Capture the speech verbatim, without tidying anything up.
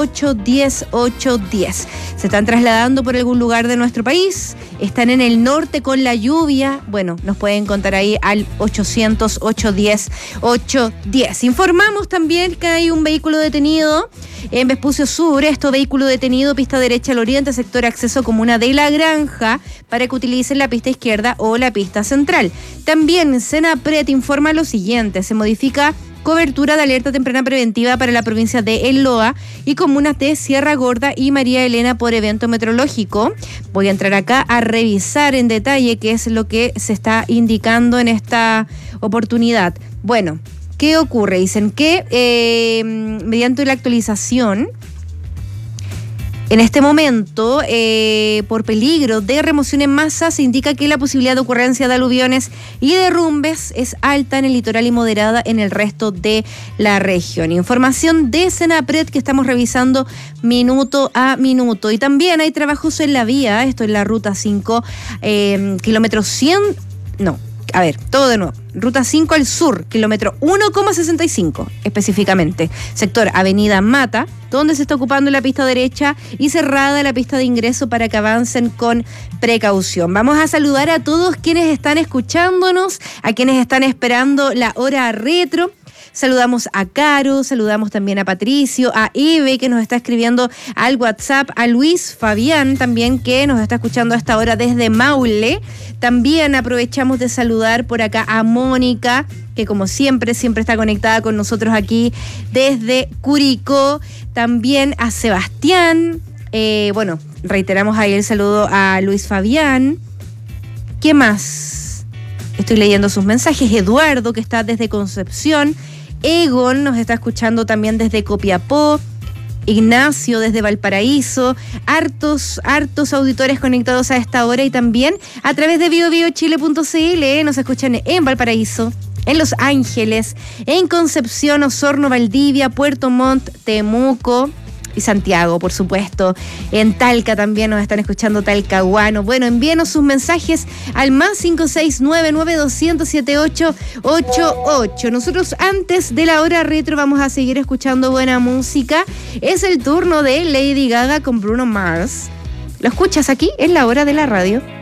ocho diez ocho diez. Se están trasladando por algún lugar de nuestro país, están en el norte con la lluvia, bueno, nos pueden contar ahí al ochocientos, ochocientos diez, ochocientos diez. Informamos también que hay un vehículo detenido en Vespucio Sur, esto vehículo detenido, pista derecha al oriente, sector acceso comuna de La Granja, para que utilicen la pista izquierda o la pista central. También Senapred informa lo siguiente: se modifica cobertura de alerta temprana preventiva para la provincia de El Loa y comunas de Sierra Gorda y María Elena por evento meteorológico. Voy a entrar acá a revisar en detalle qué es lo que se está indicando en esta oportunidad. Bueno, ¿qué ocurre? Dicen que eh, mediante la actualización, en este momento, eh, por peligro de remoción en masa, se indica que la posibilidad de ocurrencia de aluviones y derrumbes es alta en el litoral y moderada en el resto de la región. Información de Senapred que estamos revisando minuto a minuto. Y también hay trabajos en la vía, esto es la ruta cinco, eh, kilómetro cien, no, a ver, todo de nuevo. Ruta cinco al sur, kilómetro uno coma sesenta y cinco específicamente. Sector Avenida Mata, donde se está ocupando la pista derecha y cerrada la pista de ingreso para que avancen con precaución. Vamos a saludar a todos quienes están escuchándonos, a quienes están esperando la hora retro. Saludamos a Caro, saludamos también a Patricio, a Eve que nos está escribiendo al WhatsApp, a Luis Fabián también que nos está escuchando a esta hora desde Maule. También aprovechamos de saludar por acá a Mónica, que como siempre, siempre está conectada con nosotros aquí desde Curicó. También a Sebastián, eh, bueno, reiteramos ahí el saludo a Luis Fabián. ¿Qué más? Estoy leyendo sus mensajes. Eduardo, que está desde Concepción. Egon nos está escuchando también desde Copiapó. Ignacio desde Valparaíso. Hartos, hartos auditores conectados a esta hora y también a través de bio bio chile punto c l. Nos escuchan en Valparaíso, en Los Ángeles, en Concepción, Osorno, Valdivia, Puerto Montt, Temuco y Santiago, por supuesto. En Talca también nos están escuchando, talcahuano. Bueno, envíenos sus mensajes al más cinco seis nueve nueve dos cero cero siete ocho ocho ocho. Nosotros antes de la hora retro vamos a seguir escuchando buena música. Es el turno de Lady Gaga con Bruno Mars. ¿Lo escuchas aquí? Es la hora de la radio.